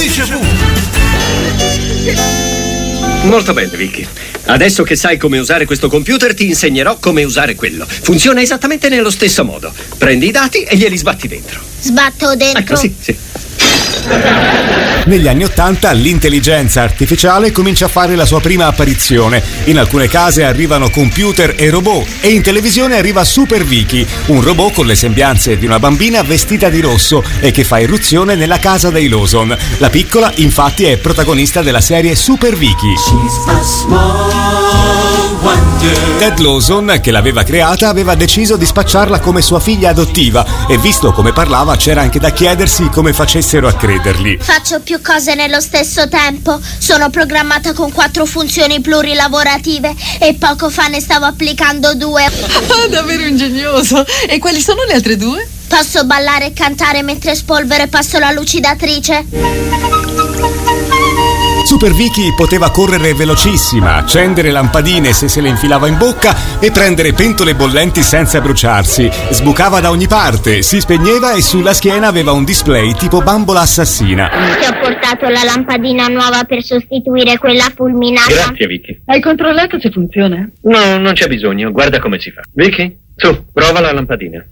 Déjà vu. Molto bene, Vicky. Adesso che sai come usare questo computer, ti insegnerò come usare quello. Funziona esattamente nello stesso modo. Prendi i dati e glieli sbatti dentro. Sbatto dentro? Ecco, sì. Negli anni '80 l'intelligenza artificiale comincia a fare la sua prima apparizione. In alcune case arrivano computer e robot e in televisione arriva Super Vicky, un robot con le sembianze di una bambina vestita di rosso e che fa irruzione nella casa dei Lawson. La piccola, infatti, è protagonista della serie Super Vicky. Ted Lawson, che l'aveva creata, aveva deciso di spacciarla come sua figlia adottiva e visto come parlava c'era anche da chiedersi come facessero a credergli. Faccio più cose nello stesso tempo. Sono programmata con 4 funzioni plurilavorative e poco fa ne stavo applicando 2. Davvero ingegnoso. E quali sono le altre 2? Posso ballare e cantare mentre spolvero e passo la lucidatrice. Super Vicky poteva correre velocissima, accendere lampadine se se le infilava in bocca e prendere pentole bollenti senza bruciarsi. Sbucava da ogni parte, si spegneva e sulla schiena aveva un display tipo bambola assassina. Ti ho portato la lampadina nuova per sostituire quella fulminata. Grazie, Vicky. Hai controllato se funziona? No, non c'è bisogno. Guarda come si fa. Vicky, su, prova la lampadina.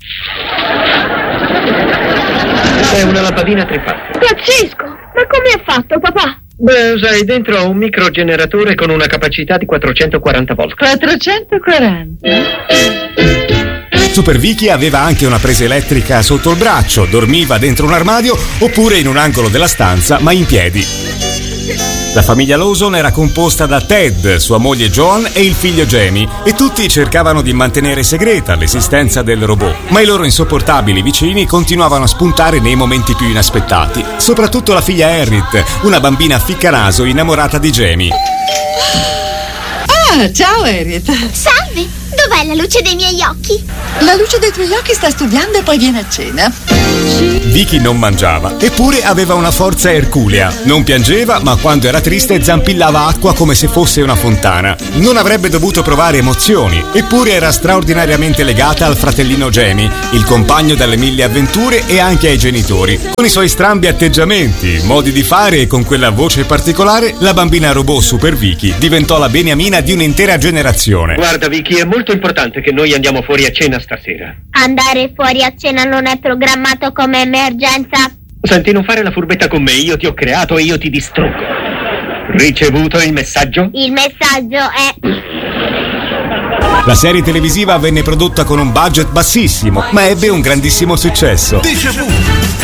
È una lampadina trifatta. Pazzesco! Ma come ha fatto, papà? Beh, sai, dentro ho un microgeneratore con una capacità di 440 volt. 440? Super Vicky aveva anche una presa elettrica sotto il braccio, dormiva dentro un armadio oppure in un angolo della stanza, ma in piedi. La famiglia Lawson era composta da Ted, sua moglie Joan e il figlio Jamie e tutti cercavano di mantenere segreta l'esistenza del robot, ma i loro insopportabili vicini continuavano a spuntare nei momenti più inaspettati, soprattutto la figlia Harriet, una bambina ficcanaso innamorata di Jamie. Ah, ciao Harriet. Salve! Dov'è la luce dei miei occhi? La luce dei tuoi occhi sta studiando e poi viene a cena. Vicky non mangiava, eppure aveva una forza erculea. Non piangeva, ma quando era triste zampillava acqua come se fosse una fontana. Non avrebbe dovuto provare emozioni, eppure era straordinariamente legata al fratellino Jamie, il compagno dalle 1000 avventure e anche ai genitori. Con i suoi strambi atteggiamenti, modi di fare e con quella voce particolare, la bambina robot Super Vicky diventò la beniamina di un'intera generazione. Guarda, Vicky, è molto importante che noi andiamo fuori a cena stasera. Andare fuori a cena non è programmato come emergenza. Senti, non fare la furbetta con me, io ti ho creato e io ti distruggo. Ricevuto il messaggio? Il messaggio è... La serie televisiva venne prodotta con un budget bassissimo, ma ebbe un grandissimo successo. Déjà vu.